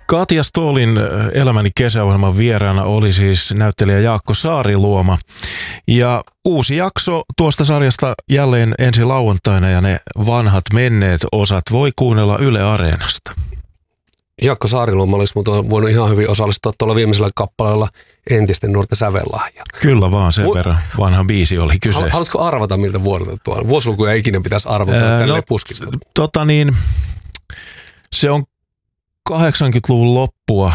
Katja Ståhlin Elämäni kesäohjelman vieraana oli siis näyttelijä Jaakko Saariluoma. Ja uusi jakso tuosta sarjasta jälleen ensi lauantaina ja ne vanhat menneet osat voi kuunnella Yle Areenasta. Jaakko Saariluoma olisi voinut ihan hyvin osallistua tuolla viimeisellä kappaleella Entisten nuorten sävellahja. Kyllä vaan, sen verran vanha biisi oli kyseessä. Haluatko arvata miltä vuodelta tuolla? Vuosilukuja ikinä pitäisi arvata tälleen puskista. Se on 80-luvun loppua.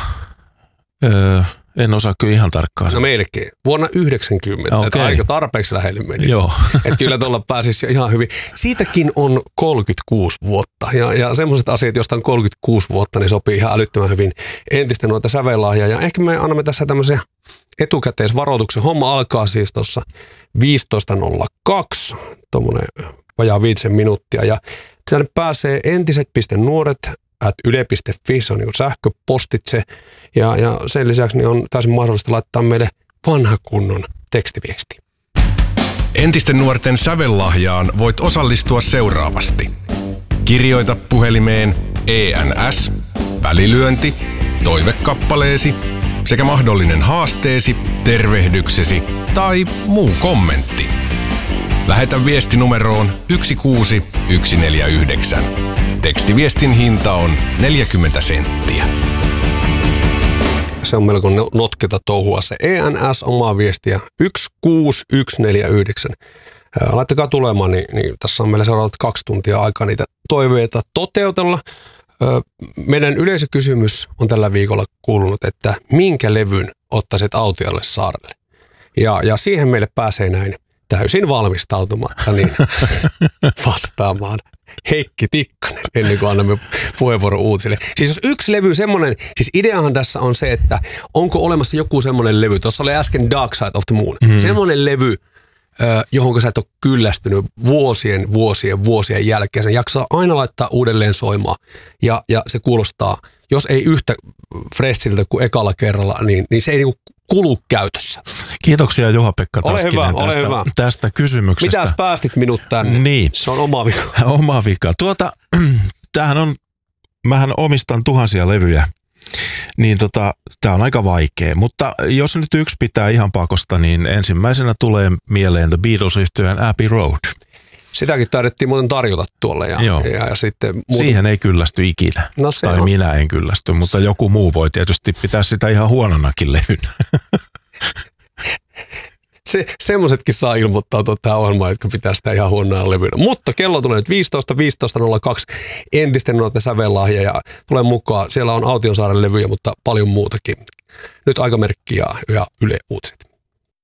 En osaa kyllä ihan tarkkaan. No melkein. Vuonna 90. Okay. Aika tarpeeksi lähelle meni. Joo. Että kyllä tuolla pääsisi ihan hyvin. Siitäkin on 36 vuotta. Ja semmoiset asiat, joista on 36 vuotta, niin sopii ihan älyttömän hyvin Entisten nuorten sävellahja. Ja ehkä me annamme tässä tämmöisen etukäteisvaroituksen. Homma alkaa siis tuossa 15.02, tuommoinen vajaa 5 minuuttia. Ja tänne pääsee entiset.nuoret@yle.fi, se on niin sähköpostitse. Ja sen lisäksi niin on täysin mahdollista laittaa meille vanha kunnon tekstiviesti. Entisten nuorten sävellahjaan voit osallistua seuraavasti. Kirjoita puhelimeen ENS, välilyönti, toivekappaleesi sekä mahdollinen haasteesi, tervehdyksesi tai muu kommentti. Lähetä viesti numeroon 16149. Tekstiviestin hinta on 40 senttiä. Se on melko notketa touhua se ENS, omaa viestiä 16149. Laittakaa tulemaan, niin tässä on meillä seuraavat 2 tuntia aikaa niitä toiveita toteutella. Meidän yleisökysymys on tällä viikolla kuulunut, että minkä levyn ottaisit autiolle saarelle? Ja siihen meille pääsee näin täysin valmistautumatta niin vastaamaan Heikki Tikkanen, ennen kuin annamme puheenvuoron uutisille. Siis jos yksi levy semmoinen, siis ideahan tässä on se, että onko olemassa joku semmoinen levy, tuossa oli äsken Dark Side of the Moon, semmoinen levy, johon sä et ole kyllästynyt vuosien jälkeen. Sen jaksaa aina laittaa uudelleen soimaan ja se kuulostaa, jos ei yhtä freshiltä kuin ekalla kerralla, niin se ei niinku kulu käytössä. Kiitoksia Juha-Pekka Taskinen tästä kysymyksestä. Mitäs päästit minut tänne? Niin. Se on oma vika. Oma vika. Mähän omistan tuhansia levyjä, niin tää on aika vaikea. Mutta jos nyt yksi pitää ihan pakosta, niin ensimmäisenä tulee mieleen The Beatles-yhtyeen Abbey Road. Sitäkin taidettiin muuten tarjota tuolle. Ja sitten siihen ei kyllästy ikinä. No, tai on. Minä en kyllästy, mutta joku muu voi tietysti pitää sitä ihan huononakin levynä. Semmoisetkin saa ilmoittautua tähän ohjelmaan, jotka pitää sitä ihan huonoa levynä. Mutta kello tulee nyt 15.02 Entisten nuorten sävellahja ja tulee mukaan. Siellä on Autiosaaren levyjä, mutta paljon muutakin. Nyt aikamerkki ja Yle Uutiset.